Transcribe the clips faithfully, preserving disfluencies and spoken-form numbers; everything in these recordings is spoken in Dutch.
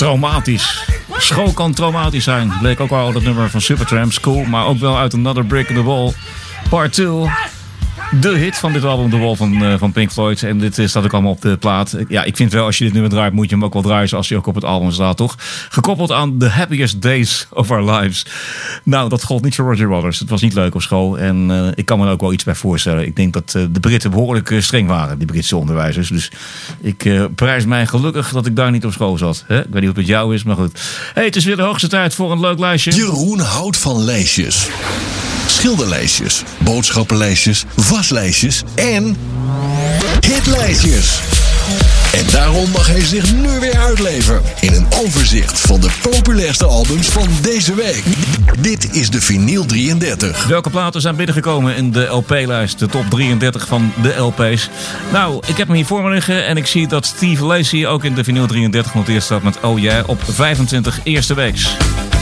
Traumatisch. School kan traumatisch zijn. Bleek ook al dat nummer van Supertramp, School. Maar ook wel uit Another Brick in the Wall, Part twee. De hit van dit album, The Wall van, uh, van Pink Floyd. En dit staat ook allemaal op de plaat. Ja, ik vind wel, als je dit nummer draait, moet je hem ook wel draaien zoals hij ook op het album staat, toch? Gekoppeld aan The Happiest Days of Our Lives. Nou, dat gold niet voor Roger Waters. Het was niet leuk op school. En uh, ik kan me er ook wel iets bij voorstellen. Ik denk dat uh, de Britten behoorlijk uh, streng waren, die Britse onderwijzers. Dus ik uh, prijs mij gelukkig dat ik daar niet op school zat. Hè? Ik weet niet of het met jou is, maar goed. Hey, het is weer de hoogste tijd voor een leuk lijstje. Jeroen houdt van lijstjes. Schilderlijstjes, boodschappenlijstjes, waslijstjes en hitlijstjes. En daarom mag hij zich nu weer uitleven in een overzicht van de populairste albums van deze week. Dit is de Vinyl drieëndertig. Welke platen zijn binnengekomen in de L P-lijst? De top drieëndertig van de L P's. Nou, ik heb hem hier voor me liggen en ik zie dat Steve Lacy ook in de Vinyl drieëndertig genoteerd staat met Oh Yeah op vijfentwintig eerste weeks.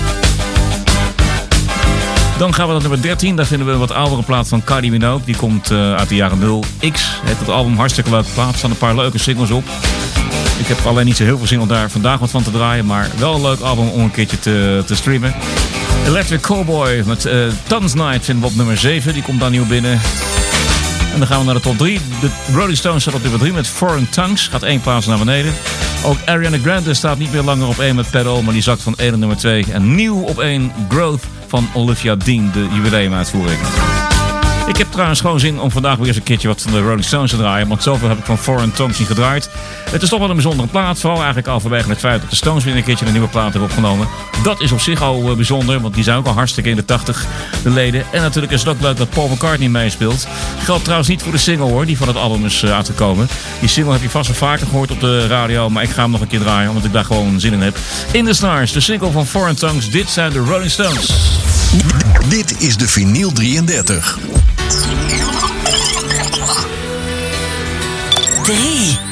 Dan gaan we naar nummer dertien. Daar vinden we een wat oudere plaat van Kylie Minogue. Die komt uh, uit de jaren nul X. Het, het album hartstikke leuke plaat. Er staan een paar leuke singles op. Ik heb alleen niet zo heel veel singles daar vandaag wat van te draaien. Maar wel een leuk album om een keertje te, te streamen. Electric Cowboy met uh, Tons Night vinden we op nummer zeven. Die komt daar nieuw binnen. En dan gaan we naar de top drie. De Rolling Stones staat op nummer drie met Foreign Tongues. Gaat één plaats naar beneden. Ook Ariana Grande staat niet meer langer op één met Pedal. Maar die zakt van één naar nummer twee. En nieuw op één Growth van Olivia Dean, de jubileumuitvoering. Ik heb trouwens gewoon zin om vandaag weer eens een keertje wat van de Rolling Stones te draaien. Want zoveel heb ik van Foreign Tongues niet gedraaid. Het is toch wel een bijzondere plaat. Vooral eigenlijk al vanwege het feit dat de Stones weer een keertje een nieuwe plaat hebben opgenomen. Dat is op zich al uh, bijzonder, want die zijn ook al hartstikke in de tachtig, de leden. En natuurlijk is het ook leuk dat Paul McCartney meespeelt. Geldt trouwens niet voor de single hoor, die van het album is uh, uitgekomen. Die single heb je vast wel vaker gehoord op de radio, maar ik ga hem nog een keer draaien, omdat ik daar gewoon zin in heb. In the Stars, de single van Foreign Tongues. Dit zijn de Rolling Stones. Dit is de Vinyl drieëndertig. drie.